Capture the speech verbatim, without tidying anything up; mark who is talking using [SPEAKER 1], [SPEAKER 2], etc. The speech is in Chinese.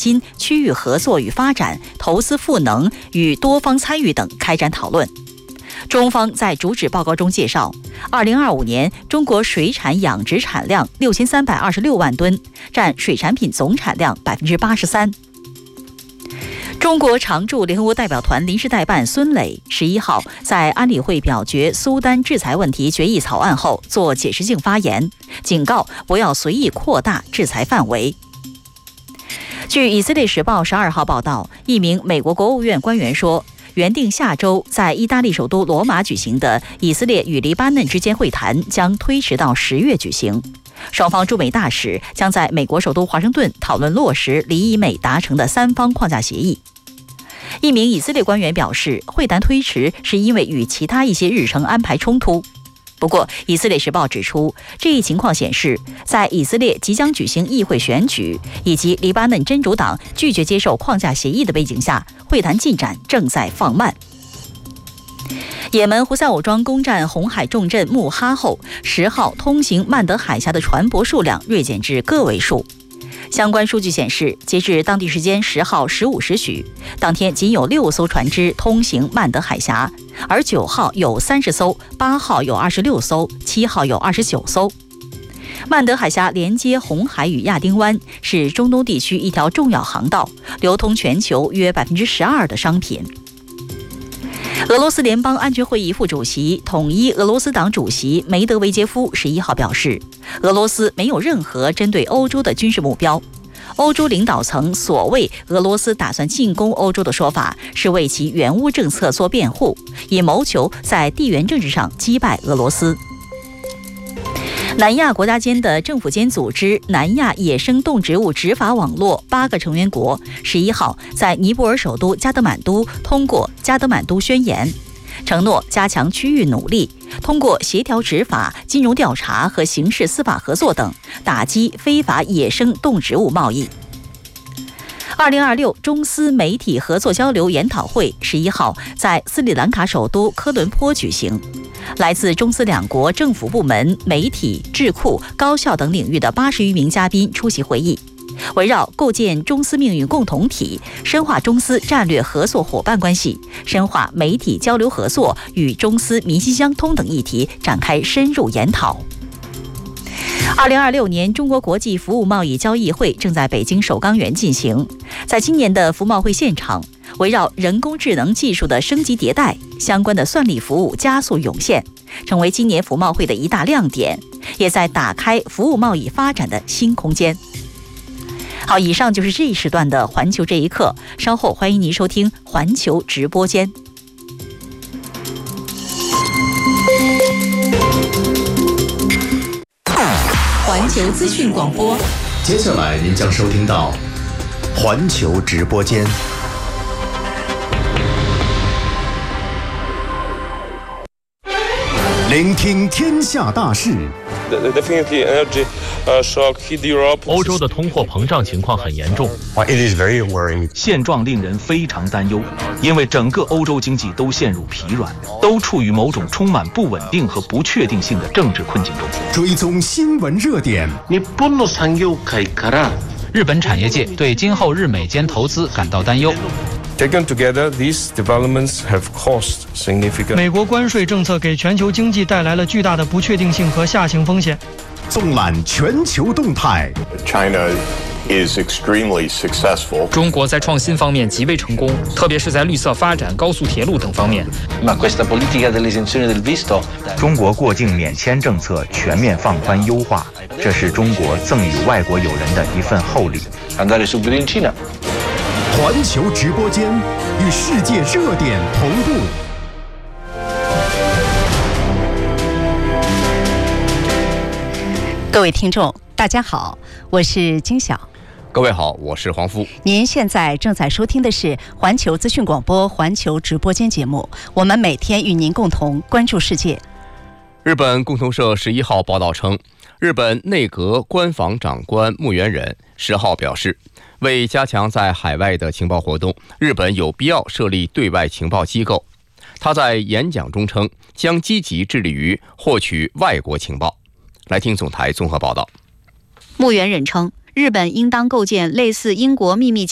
[SPEAKER 1] 新、区域合作与发展、投资赋能与多方参与等开展讨论。中方在主旨报告中介绍，二零二五年中国水产养殖产量六千三百二十六万吨，占水产品总产量百分之八十三。中国常驻联合国代表团临时代办孙磊十一号在安理会表决苏丹制裁问题决议草案后做解释性发言，警告不要随意扩大制裁范围。据以色列时报十二号报道，一名美国国务院官员说，原定下周在意大利首都罗马举行的以色列与黎巴嫩之间会谈将推迟到十月举行，双方驻美大使将在美国首都华盛顿讨论落实黎以美达成的三方框架协议。一名以色列官员表示，会谈推迟是因为与其他一些日程安排冲突。不过，以色列时报指出，这一情况显示，在以色列即将举行议会选举以及黎巴嫩真主党拒绝接受框架协议的背景下，会谈进展正在放慢。也门胡塞武装攻占红海重镇穆哈后，十号通行曼德海峡的船舶数量锐减至个位数。相关数据显示，截至当地时间十号十五时许，当天仅有六艘船只通行曼德海峡，而九号有三十艘，八号有二十六艘，七号有二十九艘。曼德海峡连接红海与亚丁湾，是中东地区一条重要航道，流通全球约百分之十二的商品。俄罗斯联邦安全会议副主席、统一俄罗斯党主席梅德韦杰夫十一号表示，俄罗斯没有任何针对欧洲的军事目标。欧洲领导层所谓俄罗斯打算进攻欧洲的说法，是为其援乌政策做辩护，以谋求在地缘政治上击败俄罗斯。南亚国家间的政府间组织南亚野生动植物执法网络八个成员国十一号在尼泊尔首都加德满都通过加德满都宣言，承诺加强区域努力，通过协调执法、金融调查和刑事司法合作等，打击非法野生动植物贸易。二零二六中斯媒体合作交流研讨会十一号在斯里兰卡首都科伦坡举行，来自中斯两国政府部门、媒体、智库、高校等领域的八十余名嘉宾出席会议，围绕构建中斯命运共同体、深化中斯战略合作伙伴关系、深化媒体交流合作与中斯民心相通等议题展开深入研讨。二零二六年中国国际服务贸易交易会正在北京首钢园进行。在今年的服贸会现场，围绕人工智能技术的升级迭代，相关的算力服务加速涌现，成为今年服贸会的一大亮点，也在打开服务贸易发展的新空间。好，以上就是这一时段的环球这一刻，稍后欢迎您收听环球直播间。环球资讯广播，
[SPEAKER 2] 接下来您将收听到环球直播间。聆听天下大事。
[SPEAKER 3] 欧洲的通货膨胀情况很严重，现状令人非常担忧，因为整个欧洲经济都陷入疲软，都处于某种充满不稳定和不确定性的政治困境中。
[SPEAKER 2] 追踪新闻热点。
[SPEAKER 4] 日本产业界对今后日美间投资感到担忧。
[SPEAKER 5] Taken together, these developments have caused significant.
[SPEAKER 6] 美国关税政策给全球经济带来了巨大的不确定性和下行风险。
[SPEAKER 2] 纵览全球动态。
[SPEAKER 7] China is extremely successful.
[SPEAKER 8] 中国在创新方面极为成功，特别是在绿色发展、高速铁路等方面。
[SPEAKER 9] 中国过境免签政策全面放宽优化，这是中国赠予外国友人的一份厚礼。
[SPEAKER 2] 环球直播间与世界热点同步。
[SPEAKER 1] 各位听众，大家好，我是金晓。
[SPEAKER 10] 各位好，我是黄夫。
[SPEAKER 1] 您现在正在收听的是环球资讯广播环球直播间节目，我们每天与您共同关注世界。
[SPEAKER 10] 日本共同社十一号报道称，日本内阁官房长官木原忍十号表示，为加强在海外的情报活动，日本有必要设立对外情报机构。他在演讲中称，将积极致力于获取外国情报。来听总台综合报道。
[SPEAKER 11] 木原忍称，日本应当构建类似英国秘密情